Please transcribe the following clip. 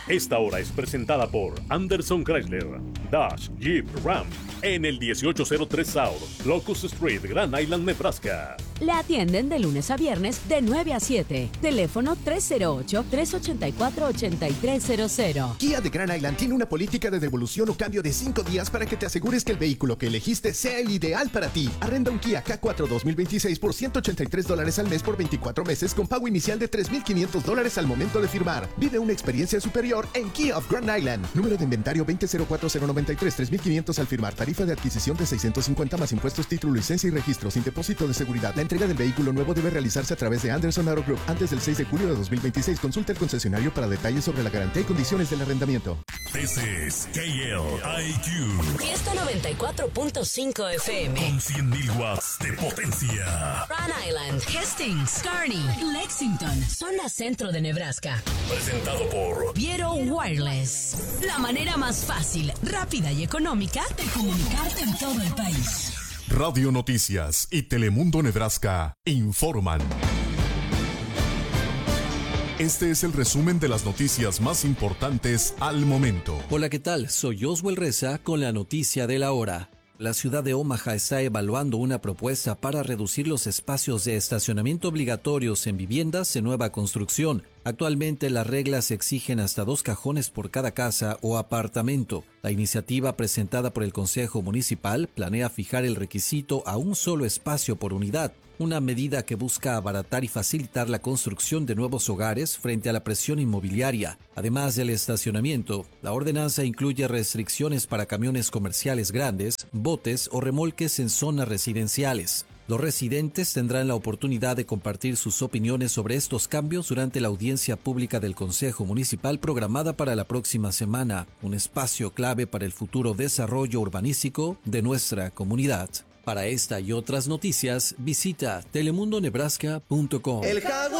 Esta hora es presentada por Anderson Chrysler, Dodge, Jeep, Ram, en el 1803 South, Locust Street, Grand Island, Nebraska. Le atienden de lunes a viernes de 9 a 7. Teléfono 308-384-8300. Kia de Grand Island tiene una política de devolución o cambio de 5 días para que te asegures que el vehículo que elegiste sea el ideal para ti. Arrenda un Kia K4 2026 por $183 al mes por 24 meses con pago inicial de $3,500 al momento de firmar. Vive una experiencia superior en Kia of Grand Island. Número de inventario 2044093, $3,500 al firmar. Tarifa de adquisición de $650 más impuestos, título, licencia y registro sin depósito de seguridad. La entrega del vehículo nuevo debe realizarse a través de Anderson Auto Group antes del 6 de julio de 2026. Consulta el concesionario para detalles sobre la garantía y condiciones del arrendamiento. This is KLIQ. Fiesta 94.5 FM. Con 100.000 watts de potencia. Grand Island, Hastings, Kearney, Lexington, zona centro de Nebraska. Presentado por Viero Wireless. La manera más fácil, rápida y económica de comunicarte en todo el país. Radio Noticias y Telemundo Nebraska informan. Este es el resumen de las noticias más importantes al momento. Hola, ¿qué tal? Soy Oswald Reza con la noticia de la hora. La ciudad de Omaha está evaluando una propuesta para reducir los espacios de estacionamiento obligatorios en viviendas en nueva construcción. Actualmente las reglas exigen hasta 2 cajones por cada casa o apartamento. La iniciativa presentada por el Consejo Municipal planea fijar el requisito a un solo espacio por unidad, una medida que busca abaratar y facilitar la construcción de nuevos hogares frente a la presión inmobiliaria. Además del estacionamiento, la ordenanza incluye restricciones para camiones comerciales grandes, botes o remolques en zonas residenciales. Los residentes tendrán la oportunidad de compartir sus opiniones sobre estos cambios durante la audiencia pública del Consejo Municipal programada para la próxima semana, un espacio clave para el futuro desarrollo urbanístico de nuestra comunidad. Para esta y otras noticias, visita telemundonebraska.com.